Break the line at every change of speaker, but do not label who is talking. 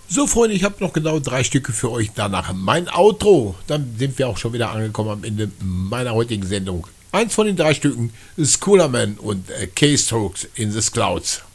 So, Freunde, ich habe noch genau 3 Stücke für euch. Danach mein Outro. Dann sind wir auch schon wieder angekommen am Ende meiner heutigen Sendung. Eins von den 3 Stücken ist Cooler Man und K-Strokes in the Clouds.